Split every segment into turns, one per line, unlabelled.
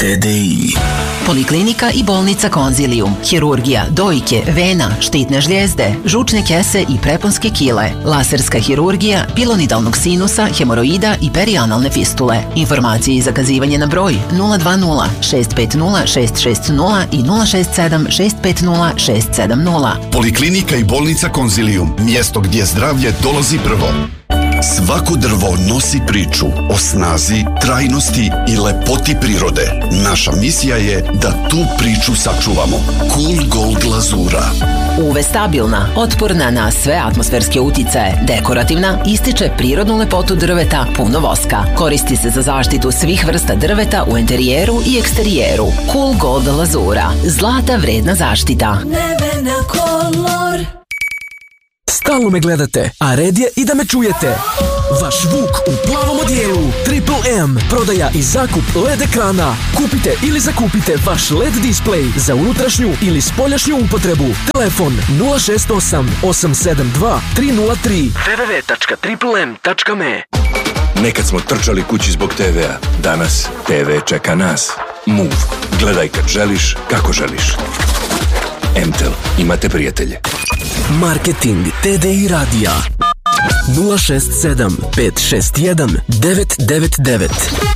TDI.
Poliklinika i bolnica Konzilium, hirurgija, dojke, vena, štitne žlijezde, žučne kese i preponske kile, laserska hirurgija, pilonidalnog sinusa, hemoroida i perianalne fistule. Informacije i zakazivanje na broj 020 650 660 i 067 650 670.
Poliklinika i bolnica Konzilium, mjesto gdje zdravlje dolazi prvo. Svako drvo nosi priču o snazi, trajnosti i lepoti prirode. Naša misija je da tu priču sačuvamo. Cool Gold glazura.
UV stabilna, otporna na sve atmosferske uticaje, dekorativna, ističe prirodnu lepotu drveta, puno voska. Koristi se za zaštitu svih vrsta drveta u interijeru i eksterijeru. Cool Gold glazura. Zlata vredna zaštita.
Nevena kolor.
Stalno me gledate, a red je i da me čujete. Vaš Vuk u plavom odijelu. Triple M. Prodaja i zakup LED ekrana. Kupite ili zakupite vaš LED display za unutrašnju ili spoljašnju upotrebu. Telefon 068 872 303. www.triplem.me.
Nekad smo trčali kući zbog TV-a. Danas TV čeka nas. Move. Gledaj kad želiš, kako želiš. MTEL. Imate prijatelje.
Marketing TDI radija 067 561 999.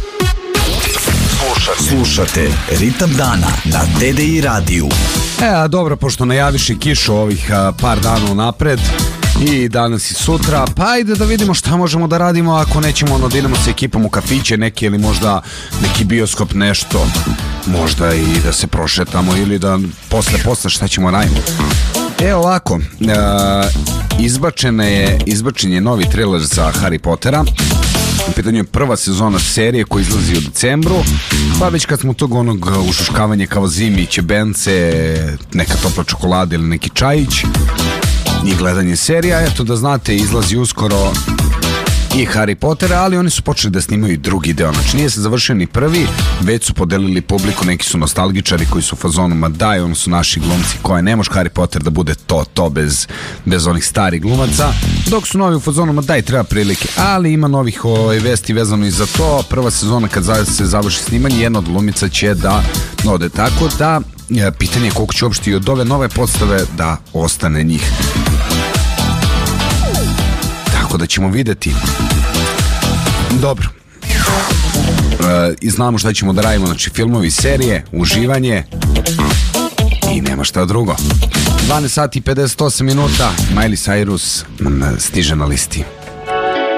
Slušate Ritam dana na TDI radiju.
Dobro, pošto najaviše kišu ovih par dana unapred i danas i sutra, pa ajde da vidimo šta možemo da radimo ako nećemo da idemo sa ekipom u kafiće neki ili možda neki bioskop, nešto, možda i da se prošetamo ili da posle šta ćemo raditi. Ovako, izbačen je novi trailer za Harry Pottera. U pitanju je prva sezona serije koja izlazi u decembru. Pa već kad smo tog onog ušuškavanje kao zimi, ćebence, neka topla čokolada ili neki čajić i gledanje serija, eto da znate, izlazi uskoro i Harry Potter, ali oni su počeli da snimaju i drugi deo. Znači nije se završio ni prvi, već su podelili publiku, neki su nostalgičari koji su u fazonu, ma daj, oni su naši glumci koje ne može Harry Potter da bude to bez onih starih glumaca, dok su novi u fazonu, ma daj, treba prilike, ali ima novih vesti vezano i za to. Prva sezona kad se završi snimanje, jedna od glumica će da ode, tako da pitanje je koliko će uopšte i od ove nove postave da ostane njih. Tako da ćemo vidjeti. Dobro. I znamo šta ćemo da radimo, znači filmovi, serije, uživanje i nema šta drugo. 12 sati i 58 minuta, Miley Cyrus stiže na listi.